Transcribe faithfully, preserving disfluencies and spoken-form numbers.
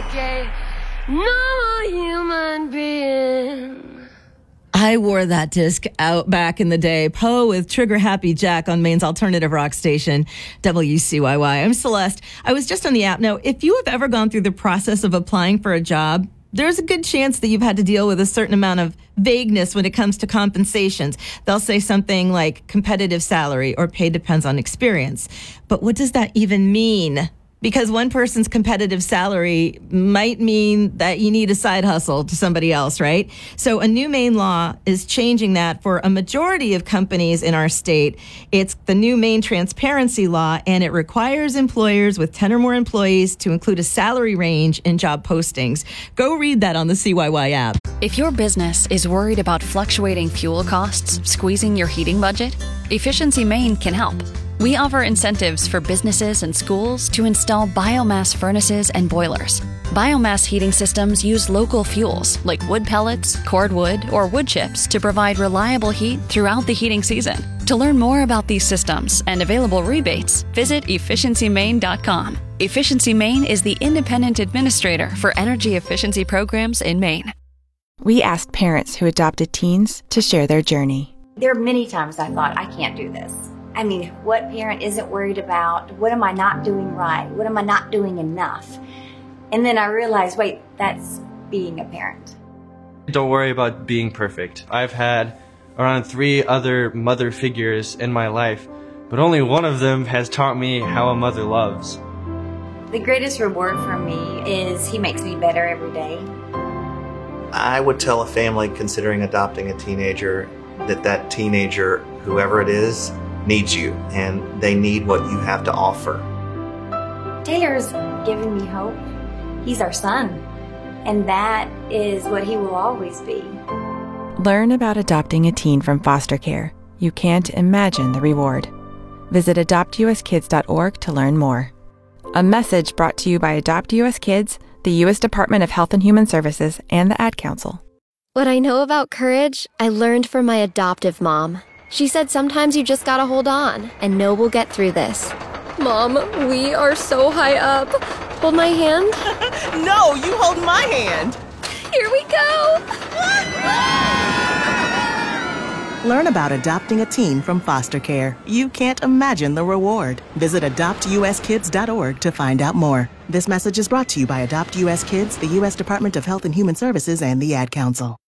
gay, normal human being. I wore that disc out back in the day. Poe with Trigger Happy Jack on Maine's alternative rock station, W C Y Y. I'm Celeste. I was just on the app. Now, if you have ever gone through the process of applying for a job, there's a good chance that you've had to deal with a certain amount of vagueness when it comes to compensations. They'll say something like competitive salary or pay depends on experience. But what does that even mean? Because one person's competitive salary might mean that you need a side hustle to somebody else, right? So a new Maine law is changing that for a majority of companies in our state. It's the new Maine transparency law, and it requires employers with ten or more employees to include a salary range in job postings. Go read that on the C Y Y app. If your business is worried about fluctuating fuel costs squeezing your heating budget, Efficiency Maine can help. We offer incentives for businesses and schools to install biomass furnaces and boilers. Biomass heating systems use local fuels like wood pellets, cordwood, or wood chips to provide reliable heat throughout the heating season. To learn more about these systems and available rebates, visit efficiency maine dot com. Efficiency Maine is the independent administrator for energy efficiency programs in Maine. We asked parents who adopted teens to share their journey. There are many times I thought, I can't do this. I mean, what parent isn't worried about, what am I not doing right? What am I not doing enough? And then I realized, wait, that's being a parent. Don't worry about being perfect. I've had around three other mother figures in my life, but only one of them has taught me how a mother loves. The greatest reward for me is he makes me better every day. I would tell a family considering adopting a teenager that that teenager, whoever it is, needs you, and they need what you have to offer. Taylor's given me hope. He's our son, and that is what he will always be. Learn about adopting a teen from foster care. You can't imagine the reward. Visit adopt u s kids dot org to learn more. A message brought to you by Adopt U S Kids, the U S Department of Health and Human Services, and the Ad Council. What I know about courage, I learned from my adoptive mom. She said sometimes you just gotta hold on and know we'll get through this. Mom, we are so high up. Hold my hand. No, you hold my hand. Here we go. Learn about adopting a teen from foster care. You can't imagine the reward. Visit adopt u s kids dot org to find out more. This message is brought to you by Adopt U S Kids, the U S Department of Health and Human Services, and the Ad Council.